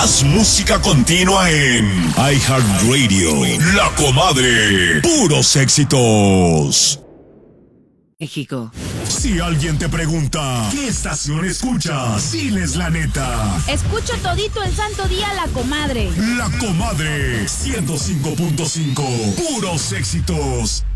Más música continua en iHeartRadio. La Comadre. Puros éxitos. México. Si alguien te pregunta, ¿qué estación escuchas? Diles la neta. Escucho todito el santo día La Comadre. La Comadre 105.5. Puros éxitos.